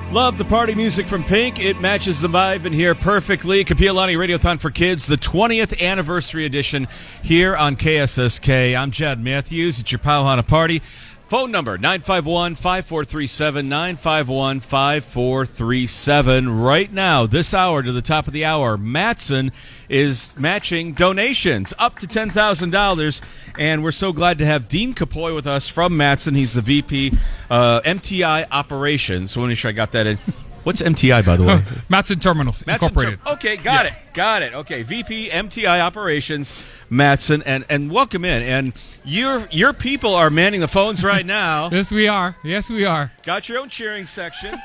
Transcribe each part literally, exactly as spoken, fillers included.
Love the party music from Pink. It matches the vibe in here perfectly. Kapiolani Radiothon for Kids, the twentieth anniversary edition here on K S S K. I'm Jad Matthews. It's your Pauhana Party. Phone number, nine five one, five four three seven, nine five one, five four three seven. Right now, this hour to the top of the hour, Matson is matching donations up to ten thousand dollars. And we're so glad to have Dean Kapoy with us from Matson. He's the V P uh, M T I Operations. So let me make sure I got that in. What's M T I, by the way? Matson Terminals Matson Incorporated. Ter- okay, got yeah. it. Got it. Okay, V P M T I Operations, Matson, and, and welcome in. And your your people are manning the phones right now. Yes, we are. Yes, we are. Got your own cheering section.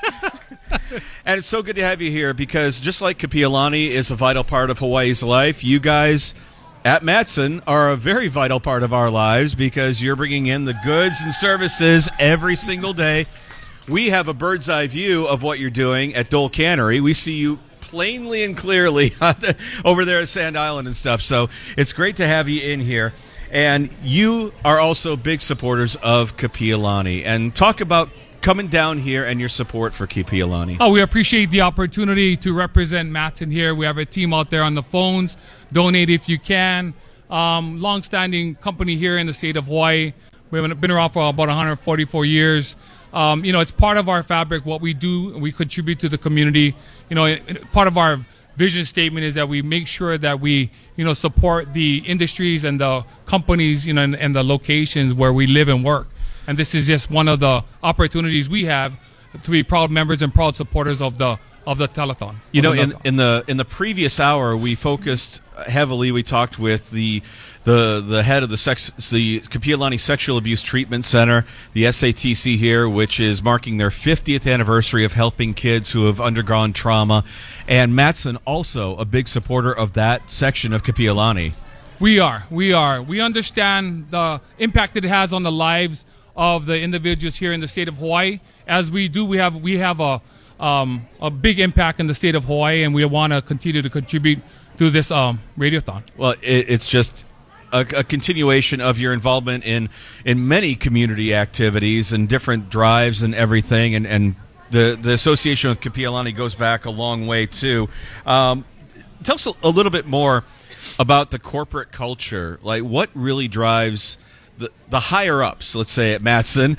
And it's so good to have you here because just like Kapiolani is a vital part of Hawaii's life, you guys at Matson are a very vital part of our lives because you're bringing in the goods and services every single day. We have a bird's eye view of what you're doing at Dole Cannery. We see you plainly and clearly over there at Sand Island and stuff. So it's great to have you in here. And you are also big supporters of Kapiolani. And talk about coming down here and your support for Kapiolani. Oh, we appreciate the opportunity to represent Matson here. We have a team out there on the phones. Donate if you can. Um, long-standing company here in the state of Hawaii. We've been around for about one hundred forty-four years. Um, you know, it's part of our fabric, what we do, we contribute to the community. You know, it, part of our vision statement is that we make sure that we, you know, support the industries and the companies, you know, and, and the locations where we live and work. And this is just one of the opportunities we have to be proud members and proud supporters of the of the telethon. You know, in, in the in the previous hour, we focused heavily. We talked with the the the head of the sex, the Kapiolani Sexual Abuse Treatment Center, the S A T C here, which is marking their fiftieth anniversary of helping kids who have undergone trauma, and Matson also a big supporter of that section of Kapiolani. We are, we are, we understand the impact that it has on the lives of the individuals here in the state of Hawaii. As we do, we have we have a um, a big impact in the state of Hawaii, and we want to continue to contribute to this um, radiothon. Well, it, it's just a, a continuation of your involvement in in many community activities and different drives and everything, and, and the the association with Kapiolani goes back a long way too. Um, tell us a, a little bit more about the corporate culture, like what really drives the the higher ups, let's say at Matson,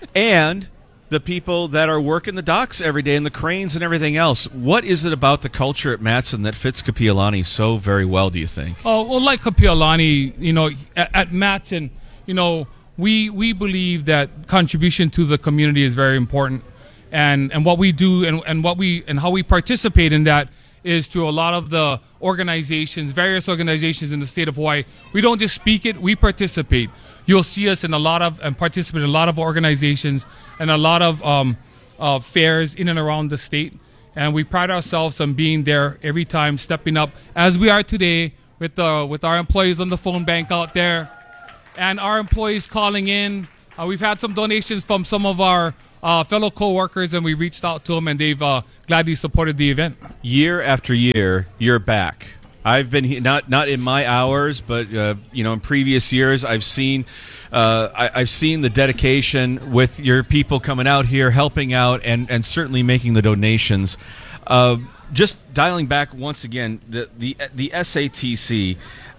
and the people that are working the docks every day and the cranes and everything else. What is it about the culture at Matson that fits Kapiolani so very well, do you think? Oh, well, like Kapiolani, you know, at, at Matson, you know, we we believe that contribution to the community is very important. And and what we do and, and what we and how we participate in that is through a lot of the organizations, various organizations in the state of Hawaii. We don't just speak it, we participate. You'll see us in a lot of, and participate in a lot of organizations and a lot of um, uh, fairs in and around the state. And we pride ourselves on being there every time, stepping up, as we are today with, the, with our employees on the phone bank out there and our employees calling in. Uh, we've had some donations from some of our Uh, fellow co-workers, and we reached out to them, and they've uh, gladly supported the event. Year after year, you're back. I've been he- not not in my hours, but uh, you know, in previous years, I've seen uh, I- I've seen the dedication with your people coming out here, helping out, and and certainly making the donations. Uh, just dialing back once again, the the the S A T C.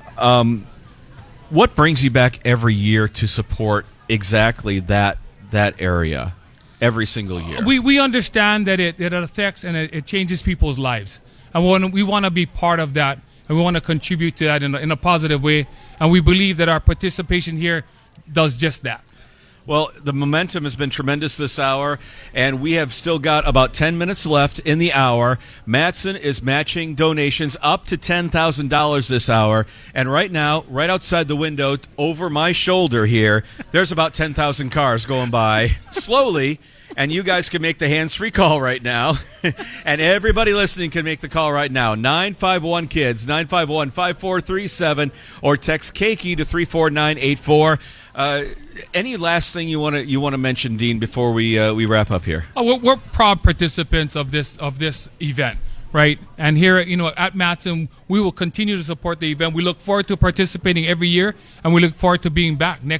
Um, what brings you back every year to support exactly that that area? Every single year. We we understand that it, it affects and it, it changes people's lives. And we want, we want to be part of that, and we want to contribute to that in a, in a positive way. And we believe that our participation here does just that. Well, the momentum has been tremendous this hour, and we have still got about ten minutes left in the hour. Matson is matching donations up to ten thousand dollars this hour. And right now, right outside the window, over my shoulder here, there's about ten thousand cars going by slowly. And you guys can make the hands-free call right now. And everybody listening can make the call right now. nine five one KIDS, nine five one, five four three seven, or text Keiki to three four nine eight four. Uh, any last thing you want to you want to mention, Dean, before we uh, we wrap up here? Oh, we're, we're proud participants of this of this event, right? And here, you know, at Matson, we will continue to support the event. We look forward to participating every year, and we look forward to being back next year.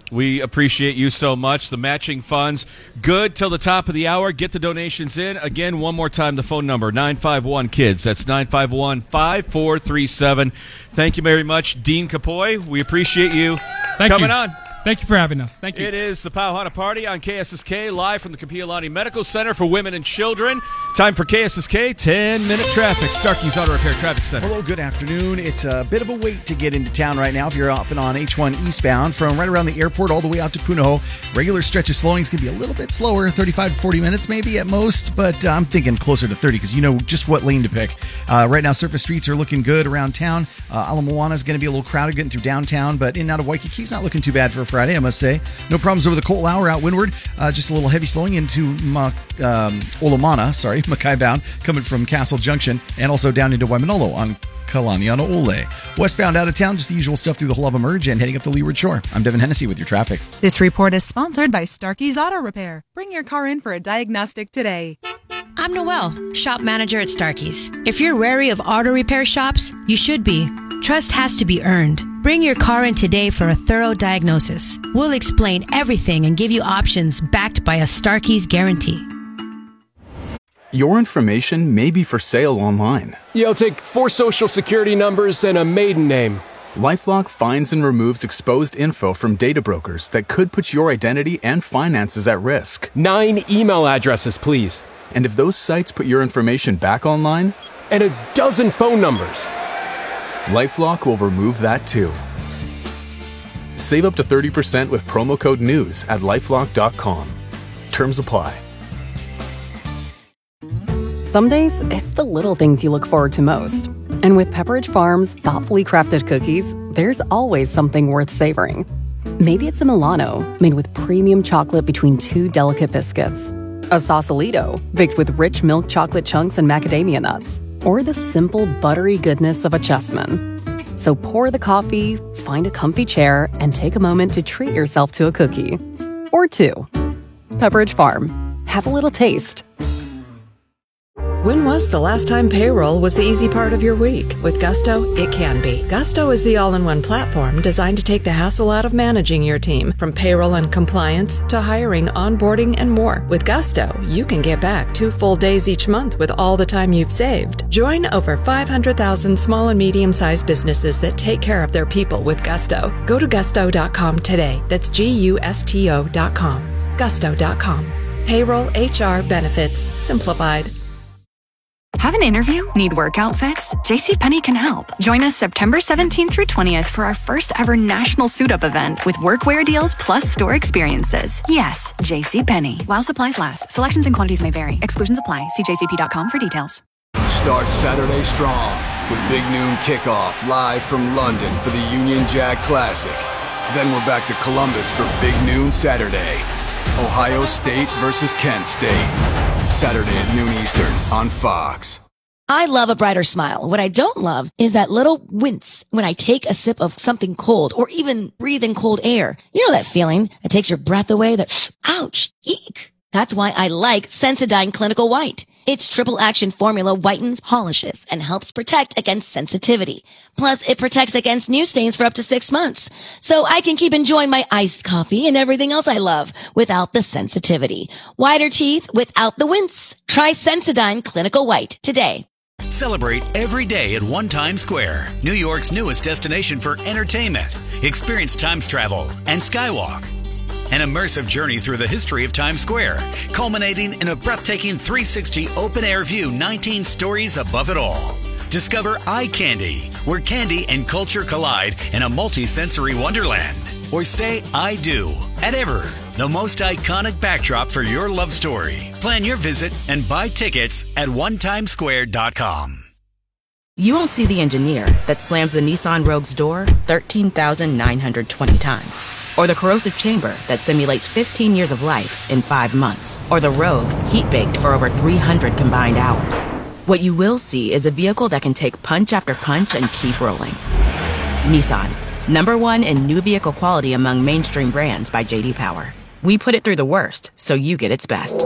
We appreciate you so much. The matching funds, good till the top of the hour. Get the donations in. Again, one more time, the phone number, nine five one, KIDS. That's nine five one, five four three seven. Thank you very much, Dean Kapoy. We appreciate you Thank coming you. on. Thank you for having us. Thank you. It is the Pauhana Party on K S S K, live from the Kapi'olani Medical Center for Women and Children. Time for K S S K ten-minute traffic. Starkey's Auto Repair Traffic Center. Hello, good afternoon. It's a bit of a wait to get into town right now if you're up and on H one eastbound from right around the airport all the way out to Punahou. Regular stretch of slowing is going to be a little bit slower, thirty-five to forty minutes maybe at most, but uh, I'm thinking closer to thirty because you know just what lane to pick. Uh, right now, surface streets are looking good around town. Uh, Ala Moana is going to be a little crowded getting through downtown, but in and out of Waikiki is not looking too bad for a Friday, I must say. No problems over the Coal Hour out windward. Uh, just a little heavy slowing into Ma- um, Olamana, sorry, Mackay bound, coming from Castle Junction, and also down into Waimanolo on Kalaniana Ole. Westbound out of town, just the usual stuff through the Hullava Merge and heading up the Leeward Shore. I'm Devin Hennessy with your traffic. This report is sponsored by Starkey's Auto Repair. Bring your car in for a diagnostic today. I'm Noelle, shop manager at Starkey's. If you're wary of auto repair shops, you should be. Trust has to be earned. Bring your car in today for a thorough diagnosis. We'll explain everything and give you options backed by a Starkey's guarantee. Your information may be for sale online. Yeah, I'll take four social security numbers and a maiden name. LifeLock finds and removes exposed info from data brokers that could put your identity and finances at risk. Nine email addresses, please. And if those sites put your information back online? And a dozen phone numbers. LifeLock will remove that too. Save up to thirty percent with promo code NEWS at lifelock dot com. Terms apply. Some days, it's the little things you look forward to most. And with Pepperidge Farm's thoughtfully crafted cookies, there's always something worth savoring. Maybe it's a Milano, made with premium chocolate between two delicate biscuits. A Sausalito, baked with rich milk chocolate chunks and macadamia nuts. Or the simple, buttery goodness of a Chessman. So pour the coffee, find a comfy chair, and take a moment to treat yourself to a cookie. Or two. Pepperidge Farm. Have a little taste. When was the last time payroll was the easy part of your week? With Gusto, it can be. Gusto is the all-in-one platform designed to take the hassle out of managing your team, from payroll and compliance to hiring, onboarding, and more. With Gusto, you can get back two full days each month with all the time you've saved. Join over five hundred thousand small and medium-sized businesses that take care of their people with Gusto. Go to gusto dot com today. That's G U S T O dot com. gusto dot com. Payroll, H R, benefits, simplified. Have an interview? Need work outfits? JCPenney can help. Join us September seventeenth through twentieth for our first ever national suit-up event with workwear deals plus store experiences. Yes, JCPenney. While supplies last. Selections and quantities may vary. Exclusions apply. See j c p dot com for details. Start Saturday strong with Big Noon Kickoff live from London for the Union Jack Classic. Then we're back to Columbus for Big Noon Saturday. Ohio State versus Kent State. Saturday at noon Eastern on Fox. I love a brighter smile. What I don't love is that little wince when I take a sip of something cold or even breathe in cold air. You know that feeling that takes your breath away, that ouch, eek. That's why I like Sensodyne Clinical White. Its triple action formula whitens, polishes, and helps protect against sensitivity. Plus, it protects against new stains for up to six months. So I can keep enjoying my iced coffee and everything else I love without the sensitivity. Whiter teeth without the wince. Try Sensodyne Clinical White today. Celebrate every day at One Times Square, New York's newest destination for entertainment. Experience Times Travel and Skywalk. An immersive journey through the history of Times Square, culminating in a breathtaking three sixty open-air view, nineteen stories above it all. Discover Eye Candy, where candy and culture collide in a multi-sensory wonderland. Or say I do at Ever, the most iconic backdrop for your love story. Plan your visit and buy tickets at one times square dot com. You won't see the engineer that slams the Nissan Rogue's door thirteen thousand nine hundred twenty times. Or the corrosive chamber that simulates fifteen years of life in five months. Or the Rogue heat-baked for over three hundred combined hours. What you will see is a vehicle that can take punch after punch and keep rolling. Nissan, number one in new vehicle quality among mainstream brands by J D Power. We put it through the worst, so you get its best.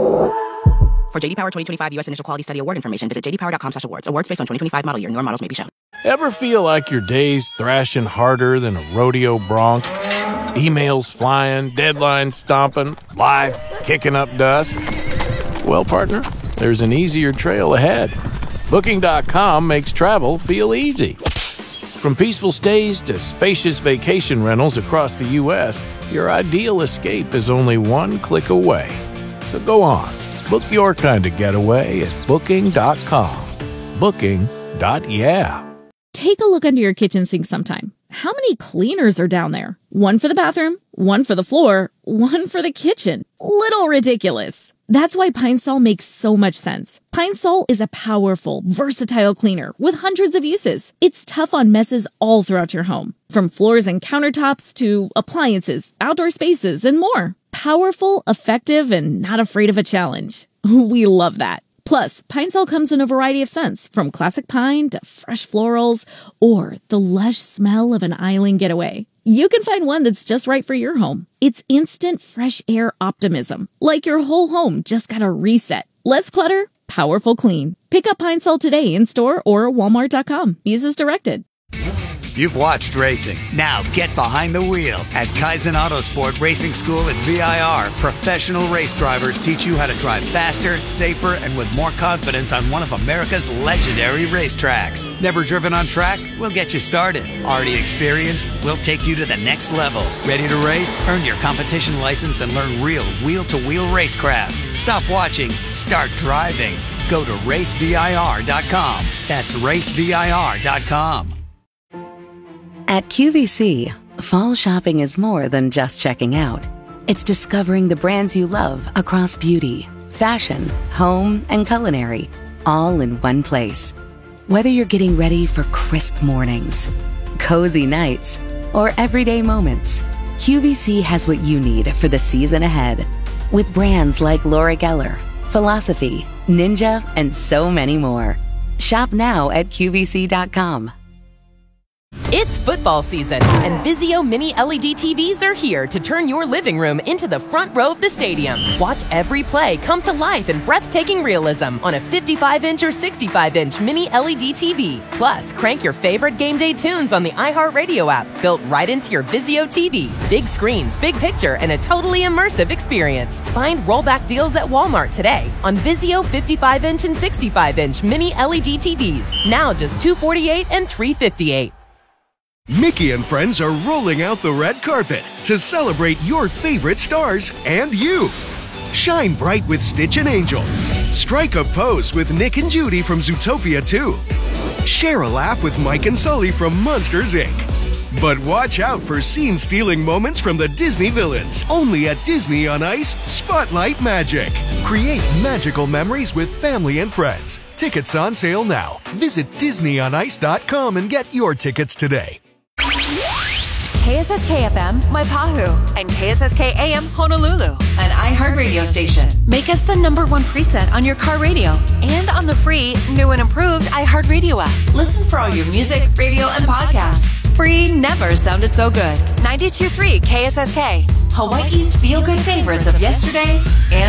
For J D Power twenty twenty-five U S Initial Quality Study Award information, visit j d power dot com slash awards. Awards based on twenty twenty-five model year. Newer models may be shown. Ever feel like your day's thrashing harder than a rodeo bronc? Emails flying, deadlines stomping, life kicking up dust. Well, partner, there's an easier trail ahead. Booking dot com makes travel feel easy. From peaceful stays to spacious vacation rentals across the U S, your ideal escape is only one click away. So go on, book your kind of getaway at Booking dot com. Booking. Yeah. Take a look under your kitchen sink sometime. How many cleaners are down there? One for the bathroom, one for the floor, one for the kitchen. Little ridiculous. That's why Pine Sol makes so much sense. Pine Sol is a powerful, versatile cleaner with hundreds of uses. It's tough on messes all throughout your home, from floors and countertops to appliances, outdoor spaces, and more. Powerful, effective, and not afraid of a challenge. We love that. Plus, Pine Sol comes in a variety of scents, from classic pine to fresh florals or the lush smell of an island getaway. You can find one that's just right for your home. It's instant fresh air optimism, like your whole home just got a reset. Less clutter, powerful clean. Pick up Pine Sol today in store or walmart dot com. Use as directed. You've watched racing. Now get behind the wheel. At Kaizen Autosport Racing School at V I R, professional race drivers teach you how to drive faster, safer, and with more confidence on one of America's legendary racetracks. Never driven on track? We'll get you started. Already experienced? We'll take you to the next level. Ready to race? Earn your competition license and learn real wheel-to-wheel racecraft. Stop watching. Start driving. Go to race V I R dot com. That's race V I R dot com. At Q V C, fall shopping is more than just checking out. It's discovering the brands you love across beauty, fashion, home, and culinary, all in one place. Whether you're getting ready for crisp mornings, cozy nights, or everyday moments, Q V C has what you need for the season ahead. With brands like Laura Geller, Philosophy, Ninja, and so many more. Shop now at Q V C dot com. It's football season, and Vizio Mini L E D T Vs are here to turn your living room into the front row of the stadium. Watch every play come to life in breathtaking realism on a fifty-five inch or sixty-five inch Mini L E D T V. Plus, crank your favorite game day tunes on the iHeartRadio app, built right into your Vizio T V. Big screens, big picture, and a totally immersive experience. Find rollback deals at Walmart today on Vizio fifty-five inch and sixty-five inch Mini L E D T Vs. Now just two hundred forty-eight dollars and three hundred fifty-eight dollars. Mickey and friends are rolling out the red carpet to celebrate your favorite stars and you. Shine bright with Stitch and Angel. Strike a pose with Nick and Judy from Zootopia two. Share a laugh with Mike and Sully from Monsters, Incorporated. But watch out for scene-stealing moments from the Disney villains. Only at Disney on Ice, Spotlight Magic. Create magical memories with family and friends. Tickets on sale now. Visit Disney on Ice dot com and get your tickets today. K S S K F M, Waipahu, and K S S K A M, Honolulu, an iHeart radio station. Make us the number one preset on your car radio and on the free, new and improved iHeart Radio app. Listen for all your music, radio, and podcasts. Free never sounded so good. ninety-two point three K S S K, Hawaii's feel-good favorites of yesterday and